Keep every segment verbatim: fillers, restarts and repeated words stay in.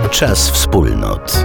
Czas wspólnot.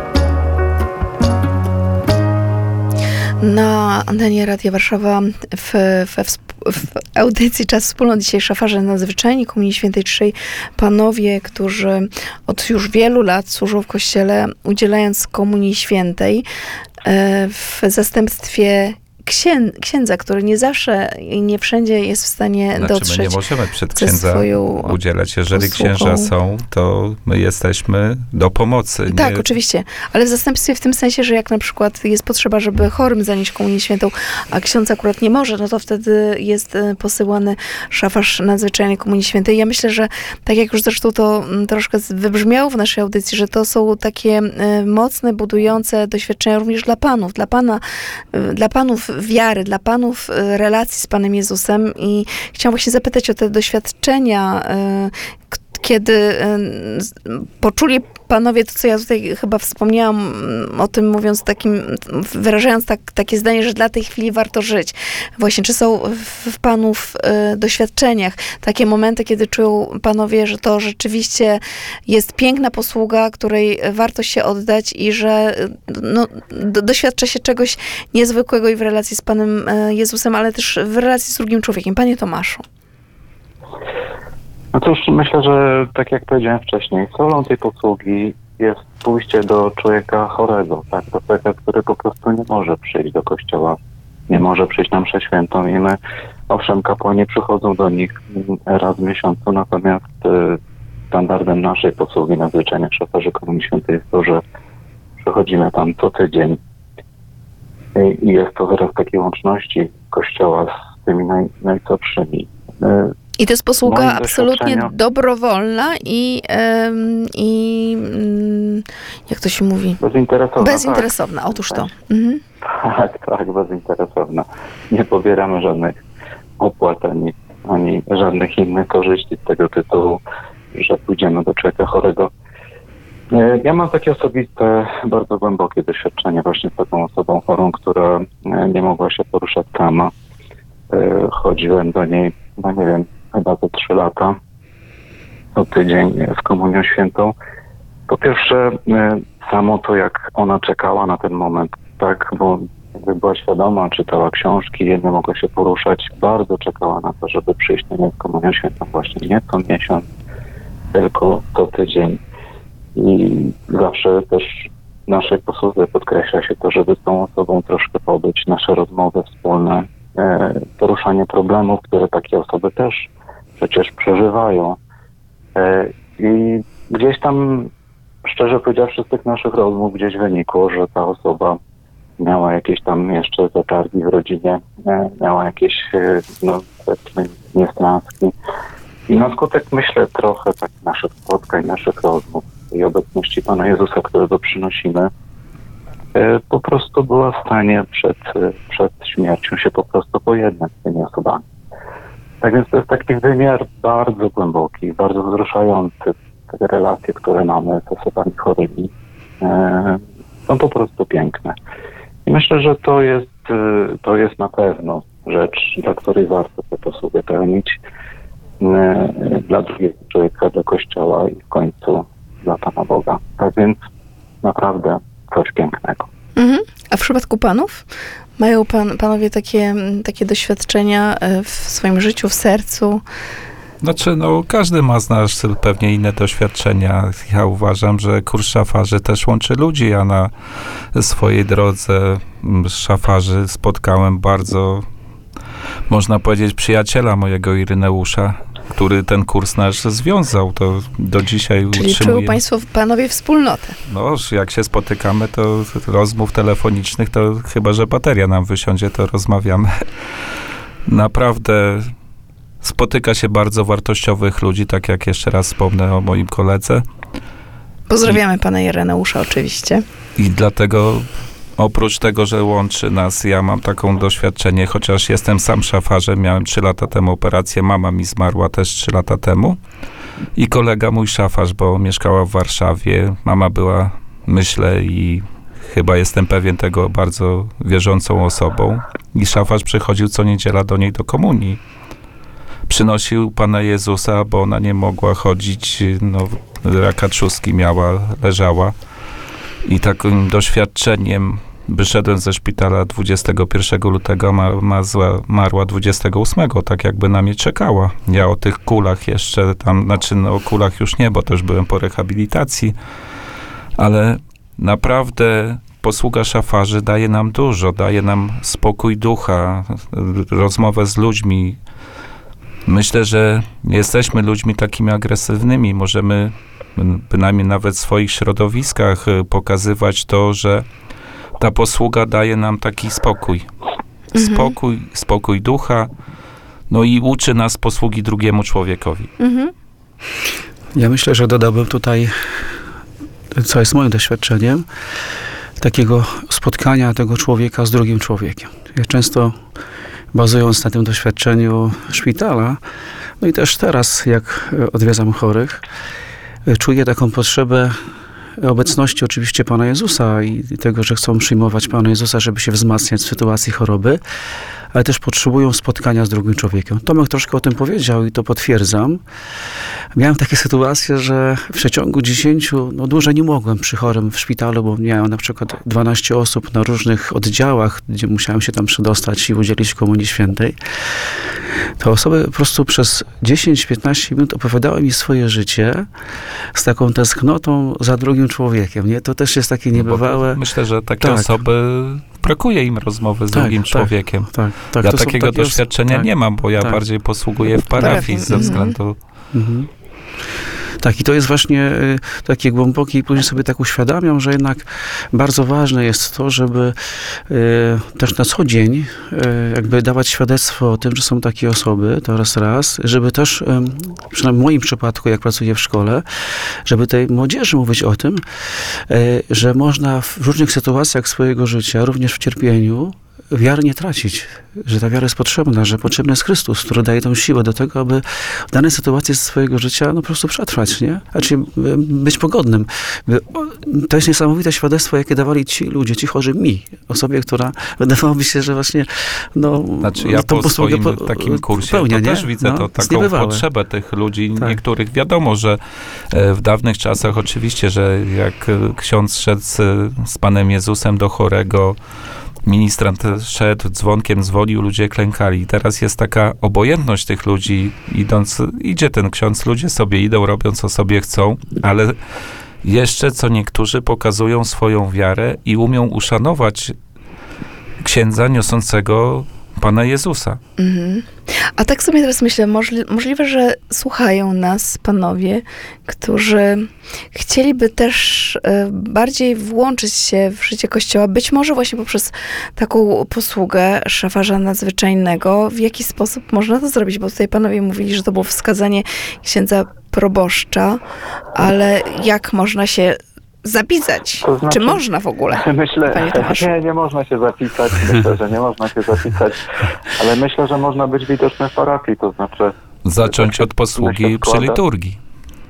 Na antenie Radia Warszawa w, we, w audycji Czas Wspólnot dzisiaj szafarze nadzwyczajni Komunii Świętej Trzej panowie, którzy od już wielu lat służą w Kościele, udzielając Komunii Świętej w zastępstwie Księ, księdza, który nie zawsze i nie wszędzie jest w stanie znaczy, dotrzeć. My nie możemy przed księdza udzielać. Jeżeli posługą. księża są, to my jesteśmy do pomocy. Tak, nie... oczywiście. Ale w zastępstwie w tym sensie, że jak na przykład jest potrzeba, żeby chorym zanieść Komunię Świętą, a ksiądz akurat nie może, no to wtedy jest posyłany szafarz nadzwyczajny Komunii Świętej. Ja myślę, że tak jak już zresztą to troszkę wybrzmiało w naszej audycji, że to są takie mocne, budujące doświadczenia również dla panów, dla pana, dla panów wiary, dla panów relacji z Panem Jezusem i chciałam właśnie zapytać o te doświadczenia, kiedy poczuli panowie to, co ja tutaj chyba wspomniałam o tym, mówiąc takim, wyrażając tak, takie zdanie, że dla tej chwili warto żyć. Właśnie, czy są w, w panów y, doświadczeniach takie momenty, kiedy czują panowie, że to rzeczywiście jest piękna posługa, której warto się oddać i że no, do, doświadcza się czegoś niezwykłego i w relacji z Panem Jezusem, ale też w relacji z drugim człowiekiem. Panie Tomaszu. No cóż, myślę, że tak jak powiedziałem wcześniej, celem tej posługi jest pójście do człowieka chorego, tak, do człowieka, który po prostu nie może przyjść do kościoła, nie może przyjść na mszę świętą i my, owszem, kapłani przychodzą do nich raz w miesiącu, natomiast y, standardem naszej posługi nadzwyczajnych szafarzy Komunii Świętej jest to, że przychodzimy tam co tydzień i, i jest to wyraz takiej łączności kościoła z tymi naj, najsłabszymi. Y, I to jest posługa absolutnie dobrowolna i, ym, i ym, jak to się mówi? Bezinteresowna. Bezinteresowna, tak. otóż to. Mhm. Tak, tak, bezinteresowna. Nie pobieramy żadnych opłat ani, ani żadnych innych korzyści z tego tytułu, że pójdziemy do człowieka chorego. Ja mam takie osobiste, bardzo głębokie doświadczenie właśnie z taką osobą chorą, która nie mogła się poruszać sama. Chodziłem do niej, no nie wiem, chyba za trzy lata, co tydzień z Komunią Świętą. Po pierwsze, samo to, jak ona czekała na ten moment, tak, bo jakby była świadoma, czytała książki, nie mogła się poruszać, bardzo czekała na to, żeby przyjść na nią z Komunią Świętą właśnie nie co miesiąc, tylko co tydzień. I zawsze też w naszej posłudze podkreśla się to, żeby z tą osobą troszkę pobyć, nasze rozmowy wspólne, poruszanie problemów, które takie osoby też przecież przeżywają. I gdzieś tam, szczerze powiedziawszy, z tych naszych rozmów gdzieś wynikło, że ta osoba miała jakieś tam jeszcze zatargi w rodzinie, miała jakieś, no, niestranstki. I na skutek, myślę, trochę tak naszych spotkań, naszych rozmów i obecności Pana Jezusa, którego przynosimy, po prostu była w stanie przed, przed śmiercią się po prostu pojednać z tymi osobami. Tak więc to jest taki wymiar bardzo głęboki, bardzo wzruszający. Te relacje, które mamy z osobami chorymi, e, są po prostu piękne. I myślę, że to jest, to jest na pewno rzecz, dla której warto tę posługę pełnić e, dla drugiego człowieka, dla Kościoła i w końcu dla Pana Boga. Tak więc naprawdę coś pięknego. Mhm. A w przypadku panów? Mają pan, panowie takie, takie doświadczenia w swoim życiu, w sercu? Znaczy, no, każdy ma z nas pewnie inne doświadczenia. Ja uważam, że kurs szafarzy też łączy ludzi. Ja na swojej drodze szafarzy spotkałem bardzo, można powiedzieć, przyjaciela mojego Ireneusza, który ten kurs nasz związał, to do dzisiaj Czyli utrzymuje. czują państwo, panowie, wspólnotę. No, jak się spotykamy, to rozmów telefonicznych, to chyba, że bateria nam wysiądzie, to rozmawiamy. Naprawdę spotyka się bardzo wartościowych ludzi, tak jak jeszcze raz wspomnę o moim koledze. Pozdrawiamy I, pana Ireneusza oczywiście. I dlatego oprócz tego, że łączy nas, ja mam taką doświadczenie, chociaż jestem sam szafarzem, miałem trzy lata temu operację, mama mi zmarła też trzy lata temu i kolega mój szafarz, bo mieszkała w Warszawie, mama była, myślę i chyba jestem pewien tego, bardzo wierzącą osobą i szafarz przychodził co niedziela do niej do komunii. przynosił Pana Jezusa, bo ona nie mogła chodzić, no, raka trzustki miała, leżała. I takim doświadczeniem wyszedłem ze szpitala dwudziestego pierwszego lutego, ma, ma zła, marła dwudziestego ósmego, tak jakby na mnie czekała. Ja o tych kulach jeszcze tam, znaczy no, o kulach już nie, bo też byłem po rehabilitacji, ale naprawdę posługa szafarzy daje nam dużo, daje nam spokój ducha, rozmowę z ludźmi. Myślę, że jesteśmy ludźmi takimi agresywnymi, możemy bynajmniej nawet w swoich środowiskach pokazywać to, że ta posługa daje nam taki spokój. Spokój, mhm. spokój ducha, no i uczy nas posługi drugiemu człowiekowi. Mhm. Ja myślę, że dodałbym tutaj, co jest moim doświadczeniem, takiego spotkania tego człowieka z drugim człowiekiem. Ja często, bazując na tym doświadczeniu szpitala, no i też teraz, jak odwiedzam chorych, czuję taką potrzebę obecności oczywiście Pana Jezusa i tego, że chcą przyjmować Pana Jezusa, żeby się wzmacniać w sytuacji choroby, ale też potrzebują spotkania z drugim człowiekiem. Tomek troszkę o tym powiedział i to potwierdzam. Miałem takie sytuacje, że w przeciągu dziesięciu, no dłużej nie mogłem przy chorym w szpitalu, bo miałem na przykład dwanaście osób na różnych oddziałach, gdzie musiałem się tam przedostać i udzielić Komunii Świętej. Te osoby po prostu przez dziesięć piętnaście minut opowiadały mi swoje życie z taką tęsknotą za drugim człowiekiem. Nie? To też jest takie niebywałe. Bo myślę, że takie tak. osoby, brakuje im rozmowy z tak, drugim tak, człowiekiem. Tak, tak, ja to takiego takie doświadczenia tak, nie mam, bo ja tak. bardziej posługuję w parafii ze względu... Mhm. Tak, i to jest właśnie y, takie głębokie i później sobie tak uświadamiam, że jednak bardzo ważne jest to, żeby y, też na co dzień y, jakby dawać świadectwo o tym, że są takie osoby, to raz raz, żeby też, y, przynajmniej w moim przypadku, jak pracuję w szkole, żeby tej młodzieży mówić o tym, y, że można w różnych sytuacjach swojego życia, również w cierpieniu, wiary nie tracić, że ta wiara jest potrzebna, że potrzebny jest Chrystus, który daje tą siłę do tego, aby w danej sytuacji swojego życia no po prostu przetrwać, nie? Znaczy być pogodnym. To jest niesamowite świadectwo, jakie dawali ci ludzie, ci chorzy mi, osobie, która wydawałoby się, że właśnie no... Znaczy ja po swoim po, takim kursie pełnia, to też nie? widzę no, to taką potrzebę tych ludzi, tak. niektórych. Wiadomo, że w dawnych czasach oczywiście, że jak ksiądz szedł z, z Panem Jezusem do chorego, ministrant szedł, dzwonkiem dzwonił, ludzie klękali. Teraz jest taka obojętność tych ludzi, idąc, idzie ten ksiądz, ludzie sobie idą, robią co sobie chcą, ale jeszcze co niektórzy pokazują swoją wiarę i umią uszanować księdza niosącego Pana Jezusa. Mhm. A tak sobie teraz myślę, możli- możliwe, że słuchają nas panowie, którzy chcieliby też e, bardziej włączyć się w życie Kościoła, być może właśnie poprzez taką posługę szafarza nadzwyczajnego. W jaki sposób można to zrobić? Bo tutaj panowie mówili, że to było wskazanie księdza proboszcza, ale jak można się zapisać? To znaczy, Czy można w ogóle? Myślę, nie, nie można się zapisać. Myślę, że nie można się zapisać, ale myślę, że można być widoczny w parafii, to znaczy... Zacząć od posługi przy liturgii.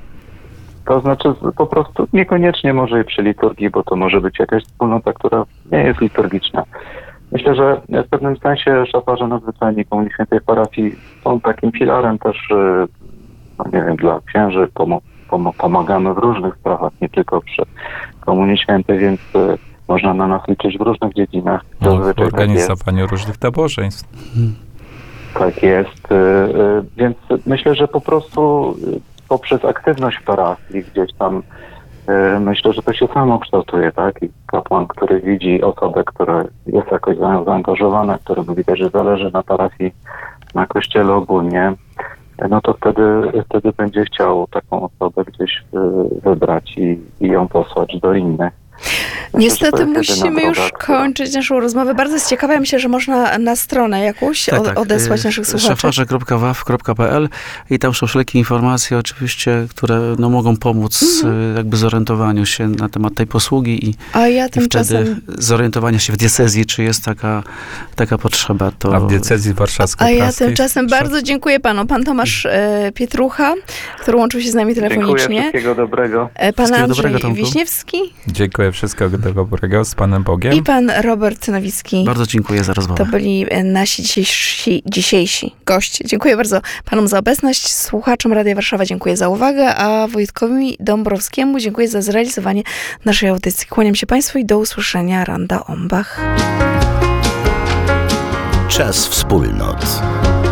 To znaczy po prostu niekoniecznie może i przy liturgii, bo to może być jakaś wspólnota, która nie jest liturgiczna. Myślę, że w pewnym sensie szafarze nadzwyczajni Komunii Świętej parafii są takim filarem też, no nie wiem, dla księży, pomo- pom- pomagamy w różnych sprawach, nie tylko przy Komunii Świętej, więc y, można na nas liczyć w różnych dziedzinach. No, w organizowaniu tak różnych nabożeństw. Tak jest, y, y, więc myślę, że po prostu y, poprzez aktywność w parafii gdzieś tam y, myślę, że to się samo kształtuje, tak? I kapłan, który widzi osobę, która jest jakoś za- zaangażowana, któremu widać, że zależy na parafii, na kościele ogólnie, no to wtedy, wtedy będzie chciał taką osobę gdzieś y, wybrać i, i ją posłać do innych. Niestety musimy już kończyć naszą rozmowę. Bardzo jest ciekawe. Ja myślę, że można na stronę jakąś tak, tak. odesłać naszych słuchaczy. szafarze kropka w a f kropka p l i tam są wszelkie informacje oczywiście, które no, mogą pomóc mm-hmm. jakby zorientowaniu się na temat tej posługi i, A ja i tymczasem... wtedy zorientowania się w diecezji, czy jest taka, taka potrzeba. To... A w diecezji warszawsko-praskiej? A ja tymczasem bardzo dziękuję panu. Pan Tomasz e, Pietrucha, który łączył się z nami telefonicznie. Dziękuję, wszystkiego dobrego. E, pan Wszystkiego Andrzej dobrego, Tomku. Wiśniewski. Dziękuję. wszystkiego dobrego z Panem Bogiem. I pan Robert Nowicki. Bardzo dziękuję za rozmowę. To byli nasi dzisiejsi, dzisiejsi goście. Dziękuję bardzo panom za obecność. Słuchaczom Radia Warszawa dziękuję za uwagę, a Wojtkowi Dąbrowskiemu dziękuję za zrealizowanie naszej audycji. Kłaniam się Państwu i do usłyszenia. Randa Ombach. Czas wspólnot.